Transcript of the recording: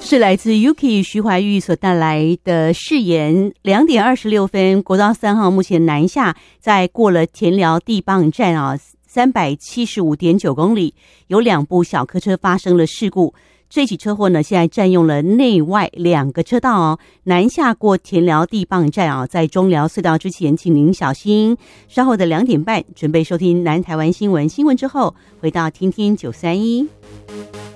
是来自 Yuki 徐怀钰所带来的誓言。2:26，国道3号目前南下，在过了田寮地磅站啊，375.9公里，有2部小客车发生了事故。这起车祸呢，现在占用了内外2个车道哦。南下过田寮地磅站啊，在中寮隧道之前，请您小心。稍后的2点半，准备收听南台湾新闻。新闻之后，回到听听931。